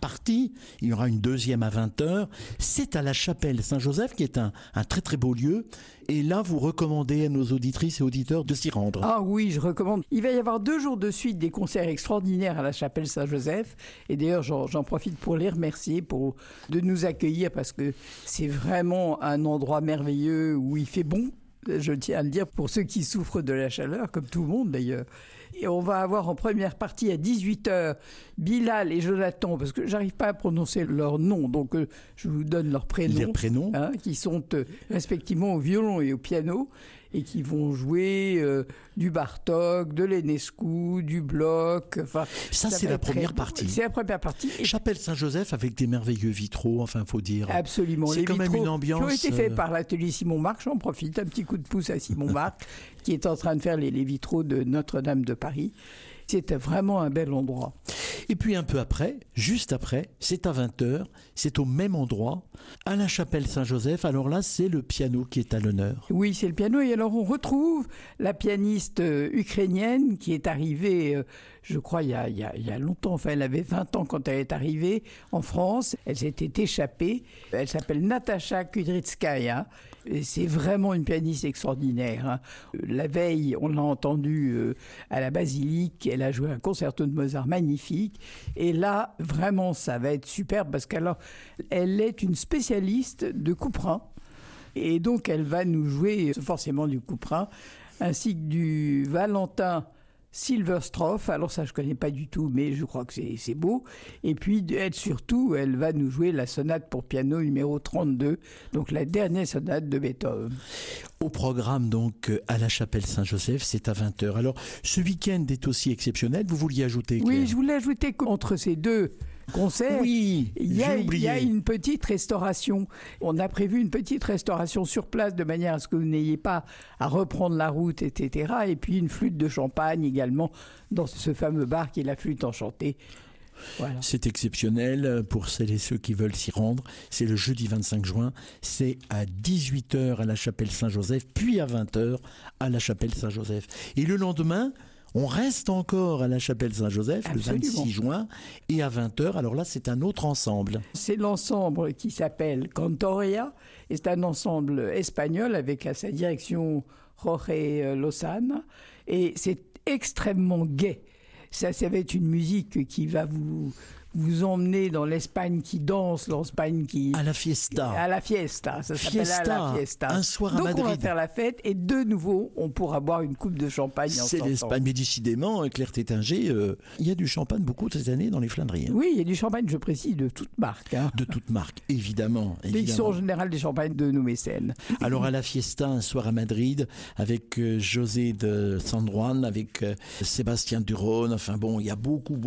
partie. Il y aura une deuxième à 20h. C'est à la chapelle Saint-Joseph, qui est un très très beau lieu. Et là, vous recommandez à nos auditrices et auditeurs de s'y rendre. Ah oui, je recommande. Il va y avoir 2 jours de suite des concerts extraordinaires à la chapelle Saint-Joseph. Et d'ailleurs, j'en profite pour les remercier de nous accueillir, parce que c'est vraiment un endroit merveilleux où il fait bon. Je tiens à le dire pour ceux qui souffrent de la chaleur, comme tout le monde d'ailleurs. Et on va avoir en première partie à 18h Bilal et Jonathan, parce que j'arrive pas à prononcer leur nom, donc je vous donne leurs prénoms. Les prénoms. Qui sont respectivement au violon et au piano, et qui vont jouer du Bartók, de l'Enescu, du Bloch. Enfin, ça c'est la première partie. C'est la première partie. Chapelle Saint-Joseph avec des merveilleux vitraux, enfin faut dire. Absolument. C'est les quand même une ambiance. Qui ont été faits par l'atelier Simon Marc, j'en profite, un petit coup de pouce à Simon Marc, qui est en train de faire les vitraux de Notre-Dame de Paris. C'était vraiment un bel endroit. Et puis un peu après, juste après, c'est à 20h, c'est au même endroit, à la chapelle Saint-Joseph. Alors là, c'est le piano qui est à l'honneur. Oui, c'est le piano. Et alors on retrouve la pianiste ukrainienne qui est arrivée, je crois, il y a longtemps. Enfin, elle avait 20 ans quand elle est arrivée en France. Elle s'était échappée. Elle s'appelle Natasha Kudrytskaya. Et c'est vraiment une pianiste extraordinaire. La veille, on l'a entendue à la Basilique. Elle a joué un concerto de Mozart magnifique. Et là, vraiment, ça va être superbe, parce qu'elle est une spécialiste de couperin. Et donc, elle va nous jouer forcément du couperin, ainsi que du Valentin Silverstrophe. Alors ça, je connais pas du tout, mais je crois que c'est beau. Et puis, surtout, elle va nous jouer la sonate pour piano numéro 32, donc la dernière sonate de Beethoven. Au programme, donc, à la chapelle Saint-Joseph, c'est à 20h. Alors, ce week-end est aussi exceptionnel. Vous vouliez ajouter, Claire ? Oui, je voulais ajouter qu'entre ces 2 concerts, oui, il y a une petite restauration. On a prévu une petite restauration sur place, de manière à ce que vous n'ayez pas à reprendre la route, etc. Et puis une flûte de champagne également dans ce fameux bar qui est la flûte enchantée. Voilà. C'est exceptionnel pour celles et ceux qui veulent s'y rendre. C'est le jeudi 25 juin. C'est à 18h à la chapelle Saint-Joseph, puis à 20h à la chapelle Saint-Joseph. Et le lendemain, on reste encore à la chapelle Saint-Joseph. Absolument. Le 26 juin, et à 20h, alors là c'est un autre ensemble. C'est l'ensemble qui s'appelle Cantoria, et c'est un ensemble espagnol avec à sa direction Jorge Lozana, et c'est extrêmement gai. Ça va être une musique qui va vous emmener dans l'Espagne qui danse, l'Espagne qui... À la fiesta. À la fiesta, ça s'appelle à la fiesta. Un soir à Madrid. Donc on va faire la fête, et de nouveau, on pourra boire une coupe de champagne ensemble. C'est l'Espagne, mais décidément, Claire Tétinger, il y a du champagne beaucoup cette année dans les Flandries. Hein. Oui, il y a du champagne, je précise, de toute marque. Hein. De toute marque, évidemment. Ils sont en général des champagnes de nos mécènes. Alors à la fiesta, un soir à Madrid, avec José de San Juan, avec Sébastien Duron, enfin bon, il y a beaucoup.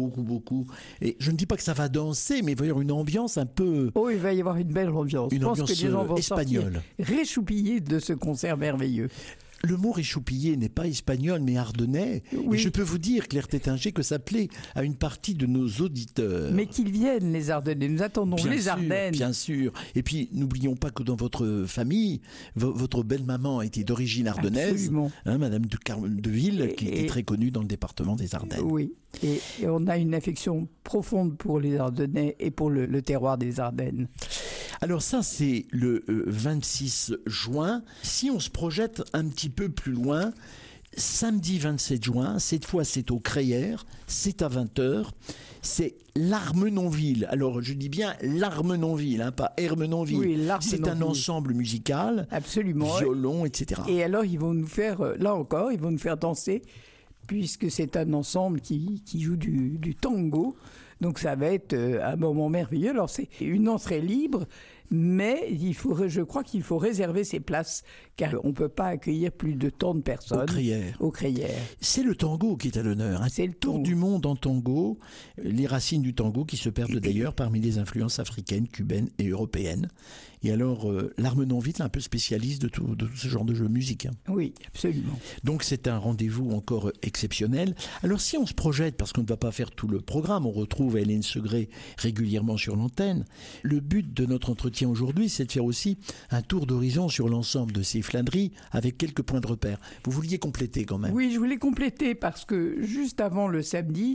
Et je ne dis pas que ça va danser, mais il va y avoir une ambiance un peu... Oh, il va y avoir une belle ambiance. Une ambiance que les gens vont espagnole. Réchoupillés de ce concert merveilleux. Le mot réchoupillé n'est pas espagnol, mais ardennais. Oui. Et je peux vous dire, Claire Tétinger, que ça plaît à une partie de nos auditeurs. Mais qu'ils viennent, les Ardennais. Nous attendons les Ardennes. Bien sûr. Et puis, n'oublions pas que dans votre famille, votre belle-maman était d'origine ardennaise. Hein, Madame de Ville, qui était très connue dans le département des Ardennes. Oui. Et on a une affection profonde pour les Ardennais et pour le terroir des Ardennes. Alors ça, c'est le 26 juin. Si on se projette un petit peu plus loin, samedi 27 juin, cette fois c'est au Crayères, c'est à 20h, c'est l'Armenonville. Alors je dis bien l'Armenonville, pas Ermenonville. Oui, c'est un ensemble musical, absolument, violon, etc. Et alors ils vont nous faire, là encore, ils vont nous faire danser, puisque c'est un ensemble qui joue du tango. Donc ça va être un moment merveilleux. Alors c'est une entrée libre, mais je crois qu'il faut réserver ses places, car on ne peut pas accueillir plus de tant de personnes. Au Crayères. C'est le tango qui est à l'honneur. C'est le tour du monde en tango. Les racines du tango qui se perdent d'ailleurs parmi les influences africaines, cubaines et européennes. Et alors, l'Armenonville est un peu spécialiste de tout ce genre de jeu musique. Oui, absolument. Donc c'est un rendez-vous encore exceptionnel. Alors si on se projette, parce qu'on ne va pas faire tout le programme, on retrouve Hélène Segré régulièrement sur l'antenne. Le but de notre entretien aujourd'hui, c'est de faire aussi un tour d'horizon sur l'ensemble de ces Flandries avec quelques points de repère. Vous vouliez compléter quand même ? Oui, je voulais compléter parce que juste avant le samedi,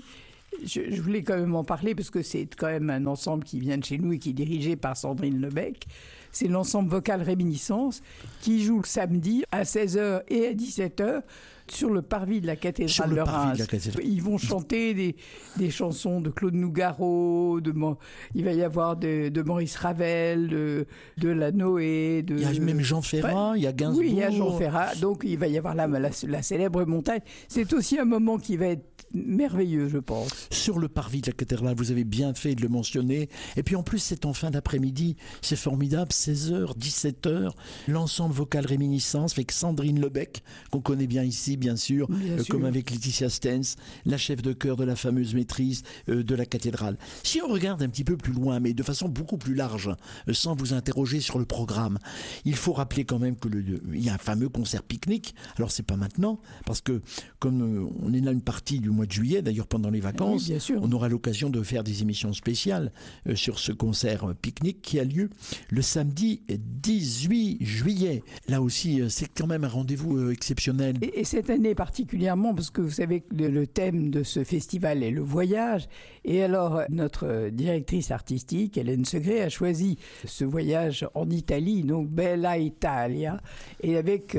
Je voulais quand même en parler parce que c'est quand même un ensemble qui vient de chez nous et qui est dirigé par Sandrine Lebec. C'est l'ensemble vocal Réminiscence qui joue le samedi à 16h et à 17h sur le parvis de la cathédrale de Reims. Ils vont chanter des chansons de Claude Nougaro, il va y avoir de Maurice Ravel, de la Noé. Il y a même Jean Ferrat, il y a Gainsbourg. Oui, il y a Jean Ferrat, donc il va y avoir la célèbre montagne. C'est aussi un moment qui va être merveilleux, je pense. Sur le parvis de la cathédrale, vous avez bien fait de le mentionner. Et puis en plus, c'est en fin d'après-midi, c'est formidable, 16h, 17h, l'ensemble vocal Réminiscence avec Sandrine Lebec, qu'on connaît bien ici, bien sûr, comme avec Laetitia Stens, la chef de chœur de la fameuse maîtrise de la cathédrale. Si on regarde un petit peu plus loin, mais de façon beaucoup plus large, sans vous interroger sur le programme, il faut rappeler quand même qu'il y a un fameux concert pique-nique. Alors c'est pas maintenant, parce que comme on est là une partie du mois de juillet, d'ailleurs pendant les vacances, oui, on aura l'occasion de faire des émissions spéciales sur ce concert pique-nique qui a lieu le samedi 18 juillet. Là aussi, c'est quand même un rendez-vous exceptionnel. Et cette année particulièrement, parce que vous savez que le thème de ce festival est le voyage. Et alors, notre directrice artistique, Hélène Segré, a choisi ce voyage en Italie, donc Bella Italia, et avec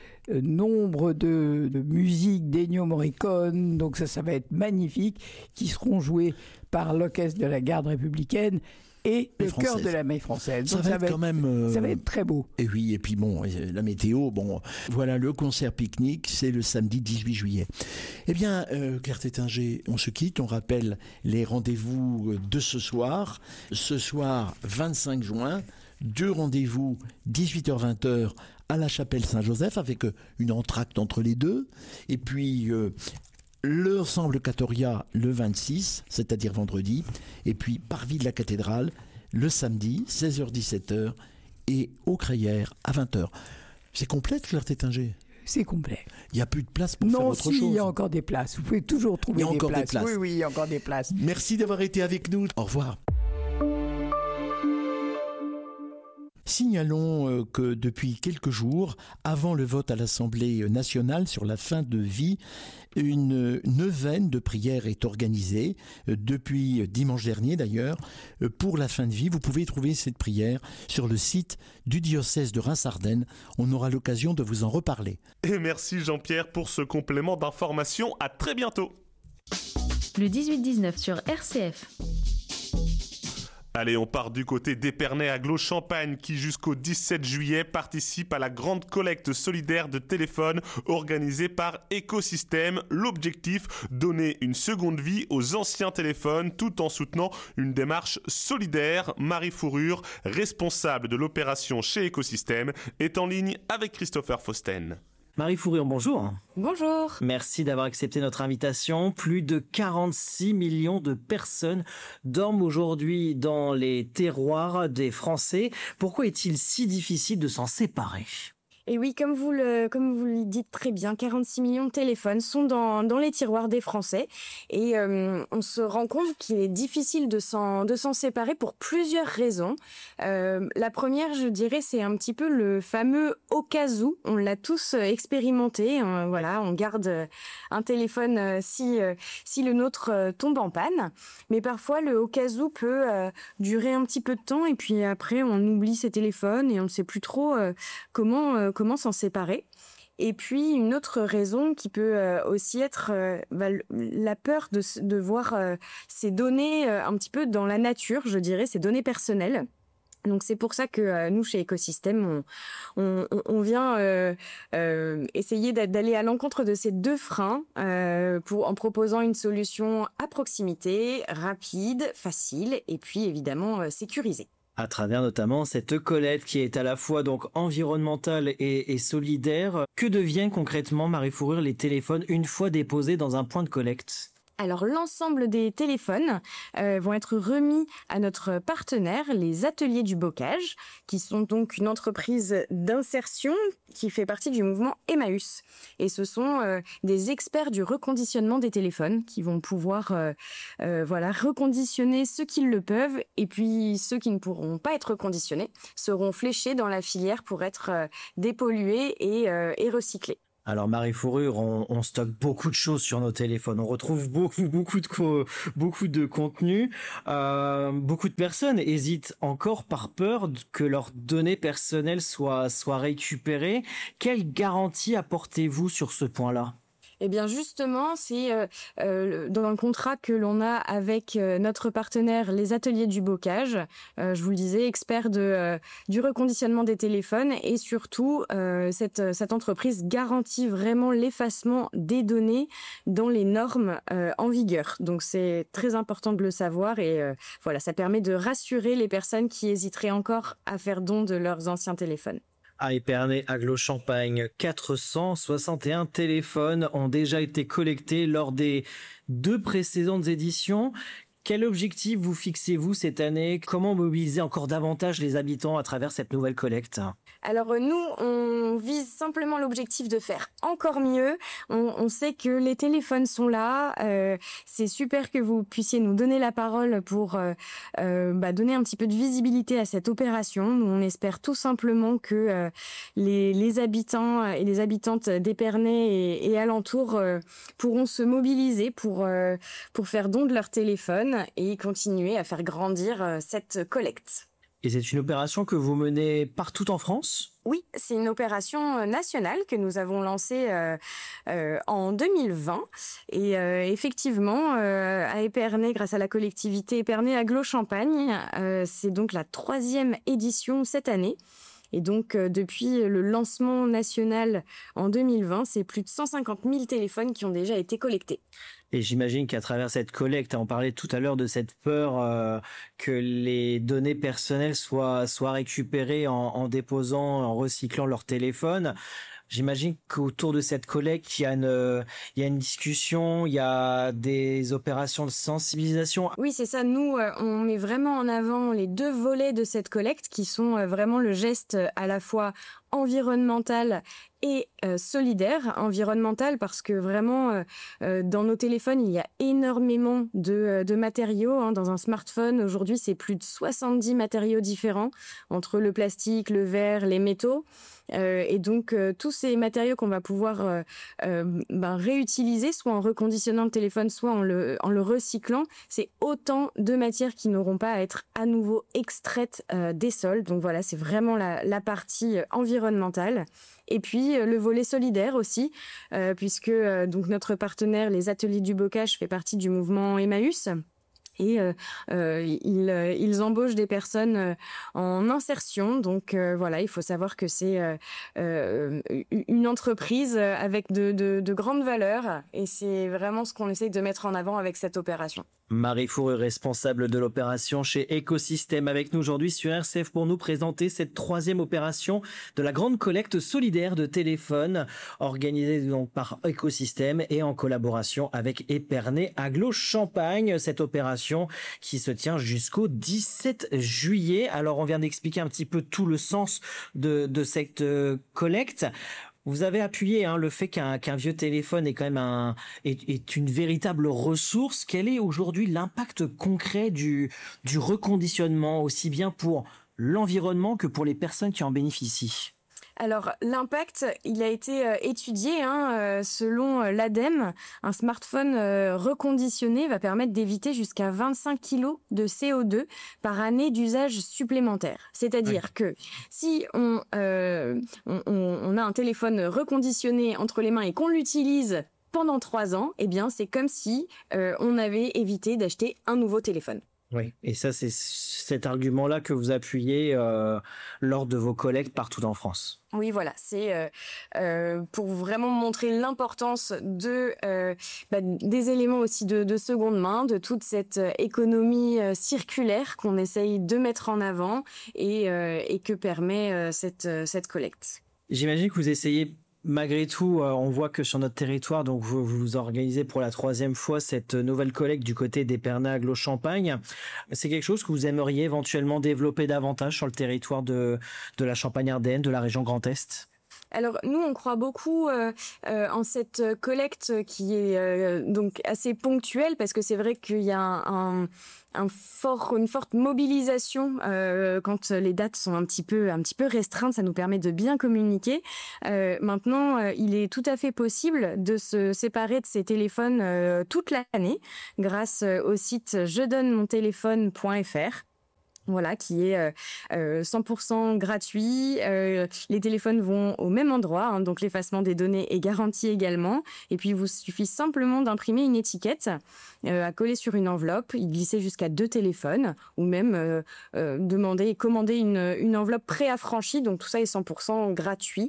nombre de musiques d'Ennio Morricone, donc ça va être magnifique, qui seront jouées par l'orchestre de la garde républicaine et le chœur de la Maille française. Donc ça va être très beau. Et oui, et puis bon, la météo, bon, voilà, le concert pique-nique, c'est le samedi 18 juillet. Eh bien, Claire Tétinger, on se quitte, on rappelle les rendez-vous de ce soir. Ce soir, 25 juin, 2 rendez-vous, 18h-20h, à la chapelle Saint-Joseph, avec une entracte entre les deux. Et puis l'ensemble Catoria le 26, c'est-à-dire vendredi. Et puis parvis de la cathédrale le samedi, 16h-17h. Et au Crayères à 20h. C'est complet, Claire Tétinger ? C'est complet. Il n'y a plus de place pour faire autre chose. Non, il y a encore des places. Vous pouvez toujours trouver des places. Oui, il y a encore des places. Merci d'avoir été avec nous. Au revoir. Signalons que depuis quelques jours, avant le vote à l'Assemblée nationale sur la fin de vie, une neuvaine de prières est organisée depuis dimanche dernier d'ailleurs pour la fin de vie. Vous pouvez trouver cette prière sur le site du diocèse de Reims-Ardennes. On aura l'occasion de vous en reparler. Et merci Jean-Pierre pour ce complément d'information. À très bientôt. Le 18-19 sur RCF. Allez, on part du côté d'Épernay à Glos-Champagne qui jusqu'au 17 juillet participe à la grande collecte solidaire de téléphones organisée par Écosystème. L'objectif, donner une seconde vie aux anciens téléphones tout en soutenant une démarche solidaire. Marie Fourrure, responsable de l'opération chez Écosystème, est en ligne avec Christopher Fausten. Marie Fourrure, bonjour. Bonjour. Merci d'avoir accepté notre invitation. Plus de 46 millions de personnes dorment aujourd'hui dans les terroirs des Français. Pourquoi est-il si difficile de s'en séparer ? Et oui, comme vous le dites très bien, 46 millions de téléphones sont dans les tiroirs des Français. Et on se rend compte qu'il est difficile de s'en séparer pour plusieurs raisons. La première, je dirais, c'est un petit peu le fameux au cas où. On l'a tous expérimenté. Voilà, on garde un téléphone si le nôtre tombe en panne. Mais parfois, le au cas où peut durer un petit peu de temps. Et puis après, on oublie ses téléphones et on ne sait plus trop comment s'en séparer. Et puis une autre raison qui peut aussi être la peur de voir ces données un petit peu dans la nature, je dirais, ces données personnelles. Donc c'est pour ça que nous chez Écosystème, on vient essayer d'aller à l'encontre de ces deux freins en proposant une solution à proximité, rapide, facile et puis évidemment sécurisée. À travers notamment cette collecte qui est à la fois donc environnementale et solidaire. Que devient concrètement, Marie Fourrure, les téléphones une fois déposés dans un point de collecte ? Alors l'ensemble des téléphones vont être remis à notre partenaire, les Ateliers du Bocage, qui sont donc une entreprise d'insertion qui fait partie du mouvement Emmaüs. Et ce sont des experts du reconditionnement des téléphones qui vont pouvoir reconditionner ceux qui le peuvent, et puis ceux qui ne pourront pas être reconditionnés seront fléchés dans la filière pour être dépollués et recyclés. Alors Marie Fourrure, on stocke beaucoup de choses sur nos téléphones. On retrouve beaucoup de contenu. Beaucoup de personnes hésitent encore par peur que leurs données personnelles soient récupérées. Quelle garantie apportez-vous sur ce point-là? Eh bien justement, c'est dans le contrat que l'on a avec notre partenaire, les Ateliers du Bocage. Je vous le disais, expert du reconditionnement des téléphones, et surtout cette entreprise garantit vraiment l'effacement des données dans les normes en vigueur. Donc c'est très important de le savoir, et voilà, ça permet de rassurer les personnes qui hésiteraient encore à faire don de leurs anciens téléphones. À Épernay-Aglo-Champagne, 461 téléphones ont déjà été collectés lors des 2 précédentes éditions. Quel objectif vous fixez-vous cette année? Comment mobiliser encore davantage les habitants à travers cette nouvelle collecte? Alors nous, on vise simplement l'objectif de faire encore mieux. On sait que les téléphones sont là. C'est super que vous puissiez nous donner la parole pour donner un petit peu de visibilité à cette opération. Nous, on espère tout simplement que les habitants et les habitantes d'Épernay et alentours pourront se mobiliser pour faire don de leur téléphone et continuer à faire grandir cette collecte. Et c'est une opération que vous menez partout en France? Oui, c'est une opération nationale que nous avons lancée en 2020. Et effectivement, à Épernay, grâce à la collectivité Épernay-Aglo-Champagne, c'est donc la 3e édition cette année. Et donc, depuis le lancement national en 2020, c'est plus de 150 000 téléphones qui ont déjà été collectés. Et j'imagine qu'à travers cette collecte, on parlait tout à l'heure de cette peur que les données personnelles soient récupérées en déposant, en recyclant leur téléphone. J'imagine qu'autour de cette collecte, il y a une discussion, il y a des opérations de sensibilisation. Oui, c'est ça. Nous, on met vraiment en avant les 2 volets de cette collecte qui sont vraiment le geste à la fois environnemental et solidaire. Environnemental parce que vraiment, dans nos téléphones, il y a énormément de matériaux. Dans un smartphone, aujourd'hui, c'est plus de 70 matériaux différents entre le plastique, le verre, les métaux. Et donc, tous ces matériaux qu'on va pouvoir réutiliser, soit en reconditionnant le téléphone, soit en le recyclant, c'est autant de matières qui n'auront pas à être à nouveau extraites des sols. Donc voilà, c'est vraiment la partie environnementale. Et puis le volet solidaire aussi, puisque donc notre partenaire, les Ateliers du Bocage, fait partie du mouvement Emmaüs. Et ils embauchent des personnes en insertion. Donc voilà, il faut savoir que c'est une entreprise avec de grandes valeurs. Et c'est vraiment ce qu'on essaye de mettre en avant avec cette opération. Marie Fourrure, responsable de l'opération chez Écosystème, avec nous aujourd'hui sur RCF pour nous présenter cette 3e opération de la grande collecte solidaire de téléphones organisée donc par Écosystème et en collaboration avec Épernay-Aglo-Champagne. Cette opération qui se tient jusqu'au 17 juillet. Alors on vient d'expliquer un petit peu tout le sens de cette collecte. Vous avez appuyé le fait qu'un vieux téléphone est quand même est une véritable ressource. Quel est aujourd'hui l'impact concret du reconditionnement, aussi bien pour l'environnement que pour les personnes qui en bénéficient? Alors l'impact, il a été étudié selon l'ADEME. Un smartphone reconditionné va permettre d'éviter jusqu'à 25 kg de CO2 par année d'usage supplémentaire. C'est-à-dire que si on a un téléphone reconditionné entre les mains et qu'on l'utilise pendant 3 ans, eh bien c'est comme si on avait évité d'acheter un nouveau téléphone. Oui, et ça c'est cet argument-là que vous appuyez lors de vos collectes partout en France. Oui, voilà, c'est pour vraiment montrer l'importance des éléments aussi de seconde main, de toute cette économie circulaire qu'on essaye de mettre en avant et que permet cette collecte. J'imagine que vous essayez. Malgré tout, on voit que sur notre territoire, donc vous organisez pour la 3e fois cette nouvelle collecte du côté d'Épernay-Aglo-Champagne. C'est quelque chose que vous aimeriez éventuellement développer davantage sur le territoire de la Champagne-Ardenne, de la région Grand Est? Alors nous, on croit beaucoup en cette collecte qui est donc assez ponctuelle, parce que c'est vrai qu'il y a une forte mobilisation quand les dates sont un petit peu restreintes. Ça nous permet de bien communiquer. Maintenant, il est tout à fait possible de se séparer de ses téléphones toute l'année grâce au site jedonnemontéléphone.fr. Voilà, qui est 100% gratuit. Les téléphones vont au même endroit, donc l'effacement des données est garanti également. Et puis, il vous suffit simplement d'imprimer une étiquette à coller sur une enveloppe, y glisser jusqu'à 2 téléphones, ou même commander une enveloppe préaffranchie. Donc tout ça est 100% gratuit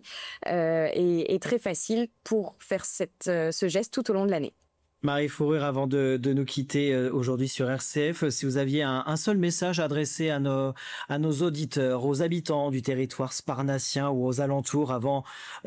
et très facile pour faire ce geste tout au long de l'année. Marie Fourrure, avant de nous quitter aujourd'hui sur RCF, si vous aviez un seul message à adresser à nos auditeurs, aux habitants du territoire sparnacien ou aux alentours avant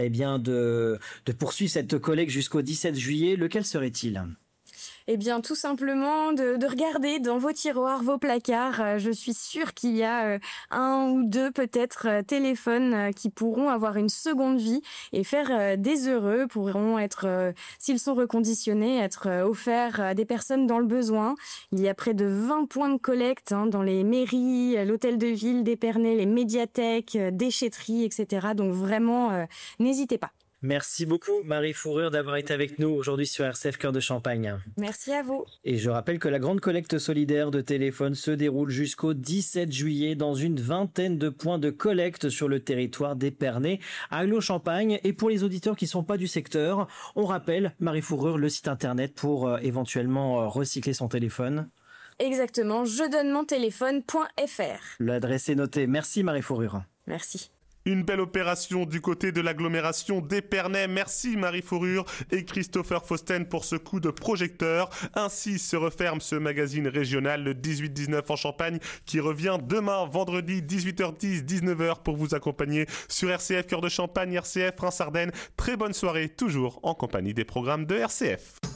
de poursuivre cette collecte jusqu'au 17 juillet, lequel serait-il ? Eh bien, tout simplement de regarder dans vos tiroirs, vos placards. Je suis sûre qu'il y a un ou deux peut-être téléphones qui pourront avoir une seconde vie et faire des heureux, pourront être, s'ils sont reconditionnés, être offerts à des personnes dans le besoin. Il y a près de 20 points de collecte dans les mairies, l'hôtel de ville d'Épernay, les médiathèques, déchetteries, etc. Donc vraiment, n'hésitez pas. Merci beaucoup Marie Fourrure d'avoir été avec nous aujourd'hui sur RCF Cœur de Champagne. Merci à vous. Et je rappelle que la grande collecte solidaire de téléphones se déroule jusqu'au 17 juillet dans une vingtaine de points de collecte sur le territoire d'Épernay, à Aglo-Champagne. Et pour les auditeurs qui ne sont pas du secteur, on rappelle, Marie Fourrure, le site internet pour éventuellement recycler son téléphone. Exactement, jedonnemontéléphone.fr. L'adresse est notée. Merci Marie Fourrure. Merci. Une belle opération du côté de l'agglomération d'Épernay. Merci Marie Fourrure et Christopher Fausten pour ce coup de projecteur. Ainsi se referme ce magazine régional, le 18-19 en Champagne, qui revient demain, vendredi, 18h10, 19h, pour vous accompagner sur RCF Cœur de Champagne, RCF Reims-Ardennes. Très bonne soirée, toujours en compagnie des programmes de RCF.